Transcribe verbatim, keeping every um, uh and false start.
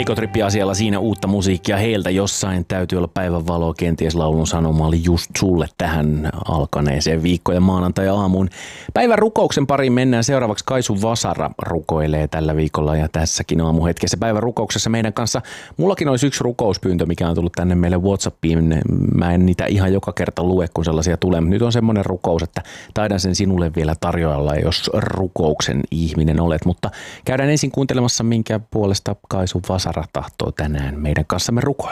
Eikotrippi-asialla siinä uutta musiikkia heiltä. Jossain täytyy olla päivän valoa, kenties laulun sanoma oli just sulle tähän alkaneeseen viikkoon ja maanantai-aamuun. Päivän rukouksen pariin mennään seuraavaksi. Kaisu Vasara rukoilee tällä viikolla ja tässäkin aamuhetkessä päivän rukouksessa meidän kanssa. Mullakin olisi yksi rukouspyyntö, mikä on tullut tänne meille WhatsAppiin. Mä en niitä ihan joka kerta lue, kun sellaisia tulee. Nyt on semmoinen rukous, että taidan sen sinulle vielä tarjoilla, jos rukouksen ihminen olet. Mutta käydään ensin kuuntelemassa, minkä puolesta Kaisu Vasara tahtoo tänään meidän kanssamme rukoilla.